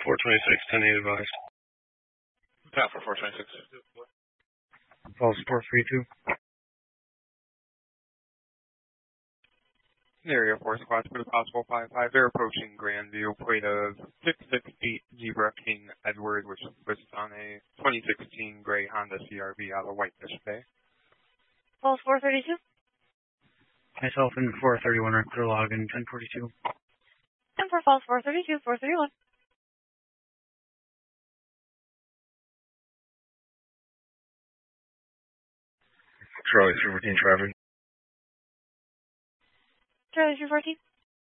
426, 10-8 advised. Count for 426. False 432. Area 4 squads for the possible 5-5. They're approaching Grandview, plate of 668 Zebra King Edward, which was on a 2016 gray Honda CRV out of Whitefish Bay. False 432. Myself in 431 record log in 1042. And for false 432, 431. Charlie 314 traffic. Charlie 314.